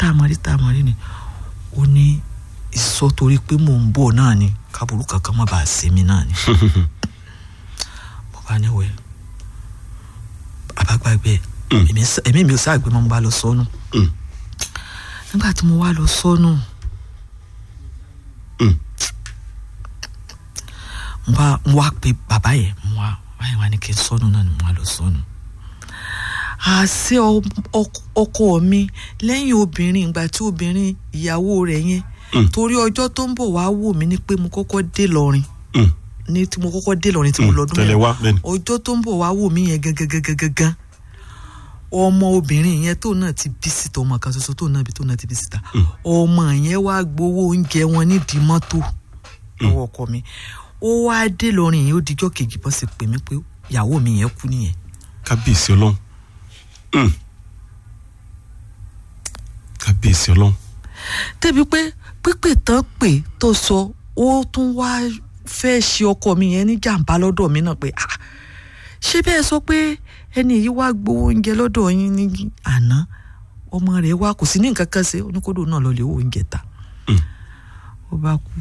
táàmọ́rí ni ó ní ìsọ torí pé mò ń bọ̀ náà ni kábùrú kankan má bàa ṣe mí náà ni. Mo bá ní wẹ̀ àbágbàgbé èmi mi ò sáà gbé mọ́ mo bá lọ sọ́nù. Nígbà tí mo wá lọ sọ́nù mo wá pe bàbá yẹn báyìí wá ní kí n sọ́nù náà ni mo wá lọ sọ́nù. Àṣé ọkọ mi lẹ́yìn obìnrin ìgbà tí obìnrin ìyàwó rẹ̀ yẹn torí ọjọ́ tó ń bọ̀ wá wò mí ní pé mo kọ́kọ́ dé lọ́rin tí mo lọ́dún mẹ́rin ọjọ́ tó ń bọ̀ wá wò mí yẹn gangan ọmọ obìnrin yẹn tó náà ti bí síta ọmọ kan ṣoṣo tó náà ti bí síta ọmọ yẹn wá gbowó oúnjẹ wọn nídìí mọ́tò lọ́wọ́ ọkọ mi ó wá dé lọ́rin yẹn ó dijọ́ kejì bọ́ sí pè mí pé ìyàwó mi yẹn kú nìyẹn. Kábíyèsí Ọlọ́run. Kábíyèsí Ọlọ́run. Débi pé pípè tán pè tó sọ ó tún wá fẹ́ ṣe ọkọ mi yẹn ní jàǹbá lọ́dọ̀ mi náà pé ṣé bẹ́ẹ̀ sọ pé ẹni yìí wá gbowó oúnjẹ lọ́dọ̀ yín ní àná ọmọ rẹ̀ wá kò sí ní nǹkan kan ṣe oníkódò náà lọ lè owó oúnjẹ ta ó bá kú.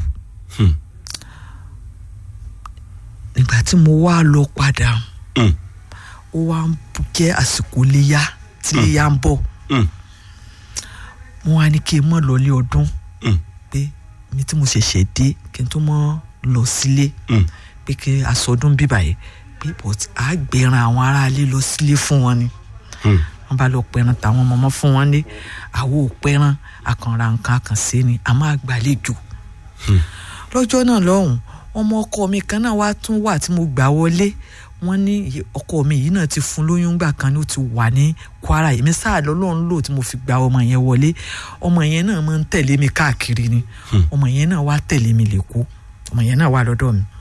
Nígbà tí mo wá lọ padà ó wá ń jẹ́ àsìkò léyà tí léyà ń bọ̀ mo wá ní kí n mọ̀ lọ́lé ọdún pé mi tí mo ṣẹ̀ṣẹ̀ dé kí n tó mọ̀ lọ sílé pé kí aṣọdún bíbà yìí pé a gbẹ̀ràn àwọn aráalé lọ sílé fún wọn ni wọ́n bá lọ pẹran tàwọn mọ̀mọ́ fún wọn ní àwo pẹran àkànra nǹkan àkànṣe ni a máa gbàlejò. Lọ́jọ́ náà lọ́hùn ọmọ ọkọ mi kan náà wá tún wà tí mo gbà wọlé wọ́n ní ọkọ mi yìí náà ti fún lóyún gbà kan ní ó ti wà ní Kwara èmi sáà lọ́lọ́run lò tí mo fi gba ọmọ yẹn wọlé ọmọ yẹn náà máa ń tẹ̀lé mi káàkiri ni ọmọ yẹn náà wá tẹ̀lé mi lẹ́kọ̀ọ́ ọmọ yẹn náà wà lọ́dọ̀ mi.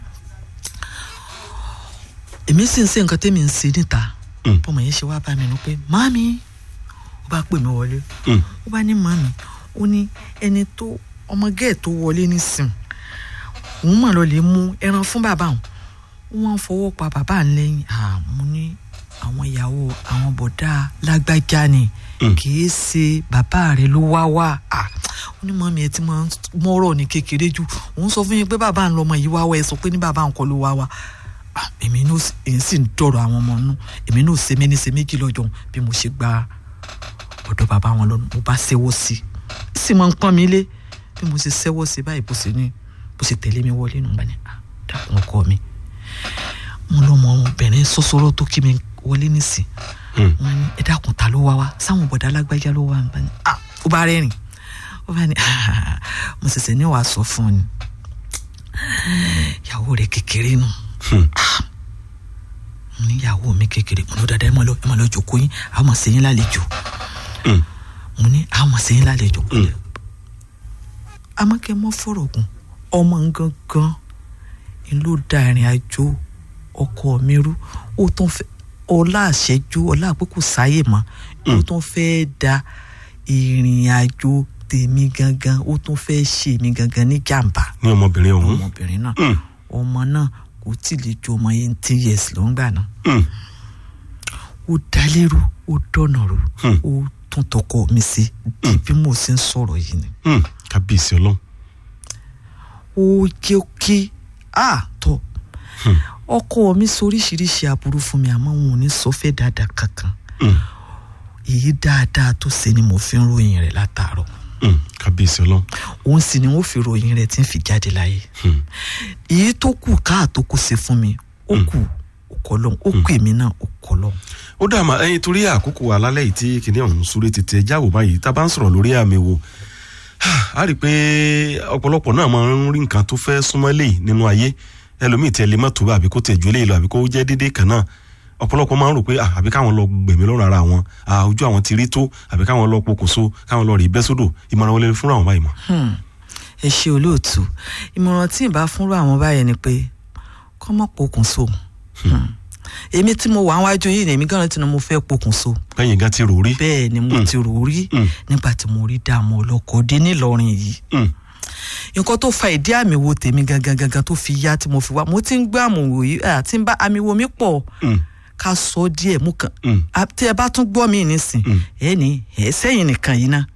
Èmi sì ń ṣe nǹkan tẹ́mi ń ṣe níta ọmọ yẹn ṣe wá bá mi nù pé màmí ó bá pè mí wọlé ó bá ní màmí ó ní ẹni tó ọmọ gẹ́ẹ̀ tó wọlé nísìn òun mà lọ lè mú ẹran fún bàbá òun wọ́n fọwọ́ pa bàbá lẹ́yìn mo ní àwọn ìyàwó àwọn bọ̀dá lágbájá ni kìí ṣe bàbá rẹ̀ ló wá ó ní mọ́mí ẹ ti máa ń mọ́rọ̀ ní kékeré jù òun sọ fún yín pé bàbá ń lọ ọmọ yìí wá ẹ sọ pé ní bàbá nǹkan ló wá èmi náà sì ń dọ̀rọ̀ àwọn ọmọ nù èmi náà ṣe méjì lọ́jọ́ bí mo ṣe gba ọ̀dọ̀ bàbá wọn lọ́nu mo bá ṣẹ́wọ́ sí i sì máa ń pọ́n mi lé bí mo ṣe ṣẹ́wọ́ sí báyìí bó ṣe tẹ̀lé mi wọlé nù bá ní dákun ọkọ mi mo lọ́mọ obìnrin sọ́sọ́rọ́ tó kí mi wọlé nísìn wọn ní ẹ dákun ta ló wá sáwọn bọ̀dá alágbájá ló wá bá ní ó bá rẹ́rìn ó bá ní mo ṣẹ̀ṣẹ̀ ní wàá sọ fún ni ìyàwó rẹ̀ kékeré nù mo ní ìyàwó mi kékeré mo ní dáadáa ẹ máa lọ jókòó yín àwọn máa ṣe yín lálejò mo ní àwọn máa ṣe yín lálejò amákẹ́ mọ́ fọ̀rọ̀ gùn ọmọ gangan ló da ìrìn àjò ọkọ mi rú ó tún fẹ́ ọlá àṣẹjú ọlá àpòkù sáyè mọ́ ó tún fẹ́ da ìrìn àjò tèmi gangan ó tún fẹ́ ṣe mi gangan ní jàǹbá. ní ọmọbìnrin náà ọmọ náà kò tí ì lè ju ọmọ yẹn 10 years ló ń gbà náà ó dalérú ó dọ̀nàrú ó tún tọkọ mi sí bí mo ṣe ń sọ̀rọ̀ yìí ni. Kábíyèsí Ọlọ́run. ó jẹ́ kí tọ́ ọkọ mi soríṣiríṣi aburú fún mi àmọ́ wọn ò ní sọ fẹ́ dáadáa kankan èyí dáadáa tó ṣe ni mo fi ń ròyìn rẹ̀ látàárọ̀. Kábíyèsí Ọlọ́run. òun sì ni wọ́n fi ròyìn rẹ̀ tí ń fi jáde láyé. èyí tó kù káàtó kù ṣe fún mi ó kù ọkọlọ́hún ó kù èmi náà ọkọlọ́hún. ó dà mà ẹyin torí àkókò alálẹ̀ yìí tí kìnìún ọ̀hún súré tètè jáwò báyìí tá a bá ń sọ̀rọ̀ lórí àmì wo a rí i pé ọ̀pọ̀lọpọ̀ náà máa ń rí nǹkan tó fẹ́ súnmọ́ lé nínú ayé ẹlòmíì tí ẹ lè má tó àbí kó tẹ̀ ju eléyìí lọ àbí kó jẹ́ déédéé kan náà ọ̀pọ̀lọpọ̀ máa ń rò pé àbí káwọn lọ gbẹ̀mí lọ́rùn ara wọn ojú àwọn ti rí tó àbí káwọn lọ pokùnso káwọn lọ rí bẹ́ sódò ìmọ̀ràn wọlé fúnra àwọn báyìí mọ́. ẹ ṣe olóòtú ìmọ̀ràn tí ì bá fúnra àwọn báyìí ni pé kọ́ mọ́ pokùnso èmi tí mo wà wájú yìí èmi gan tí mo fẹ́ pokùnso. lẹ́yìn gan ti rò rí. bẹ́ẹ̀ ni mo ti rò rí nígbà tí mo rí dààmú ọlọ́kọ̀ dé nílọrin yìí. nǹkan tó fa ìdí àmì wo tèmi gangan tó fi yá tí mo fi wá mo ti ń gbé àmì wò yìí àti ń bá àmì wo mi pọ̀ ká sọ díẹ̀ mú kan tí ẹ bá tún gbọ́ mi nísìn ẹ ní ẹ sẹ́yìn nìkan yìí náà